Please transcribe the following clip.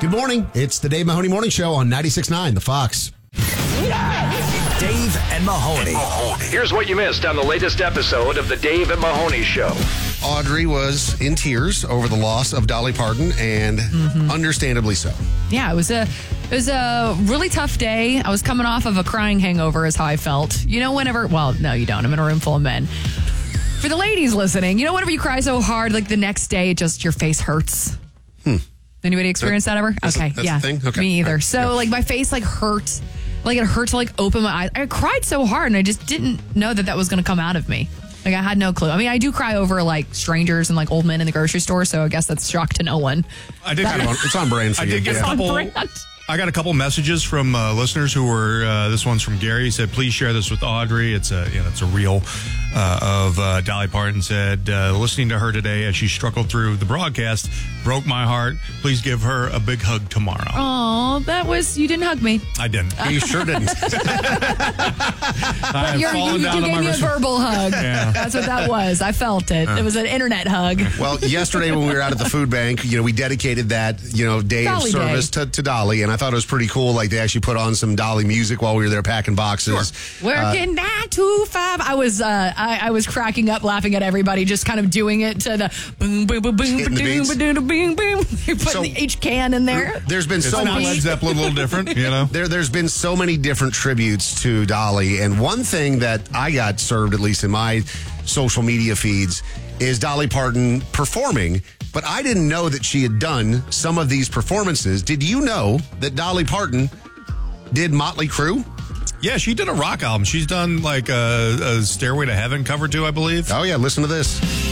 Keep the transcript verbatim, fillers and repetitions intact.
Good morning. It's the Dave Mahoney Morning Show on ninety-six point nine The Fox. Dave and Mahoney. Here's what you missed on the latest episode of the Dave and Mahoney Show. Audrey was in tears over the loss of Dolly Parton, and mm-hmm. understandably so. Yeah, it was a it was a really tough day. I was coming off of a crying hangover is how I felt. You know, whenever, well, no, you don't. I'm in a room full of men. For the ladies listening, you know, whenever you cry so hard, like the next day, it just your face hurts. Hmm. Anybody experience that, that ever? That's okay, a, that's yeah. a thing? Okay. Me either. Right. So, yeah. like, my face, like, hurt. Like, it hurt to, like, open my eyes. I cried so hard, and I just didn't know that that was going to come out of me. Like, I had no clue. I mean, I do cry over, like, strangers and, like, old men in the grocery store, so I guess that's shock to no one. I did. Kind of on, it's on brand for I you. did get yeah. a couple. I got a couple messages from uh, listeners who were. Uh, this one's from Gary. He said, "Please share this with Audrey." It's a, you know, it's a reel uh, of uh, Dolly Parton. Said, uh, "Listening to her today as she struggled through the broadcast broke my heart. Please give her a big hug tomorrow." Oh, that was you didn't hug me. I didn't. You sure didn't. I You're, you, you gave me a verbal hug. Yeah. That's what that was. I felt it. Uh. It was an internet hug. Well, yesterday when we were out at the food bank, you know, we dedicated that, you know, day Dolly of service day. to, to Dolly, and I thought it was pretty cool. Like, they actually put on some Dolly music while we were there packing boxes. Sure. Working uh, nine to five. I was uh, I, I was cracking up, laughing at everybody, just kind of doing it to the boom, boom, boom, boom, boom, boom, boom, boom. You're putting So, each can in there. There's been It's so not much. Led Zeppelin, a little different, you know. There, there's been so many different tributes to Dolly, and one thing that I got served, at least in my social media feeds, is Dolly Parton performing. But I didn't know that she had done some of these performances. Did you know that Dolly Parton did Motley Crue? Yeah, she did a rock album. She's done like a, a Stairway to Heaven cover too, I believe. Oh, yeah. Listen to this.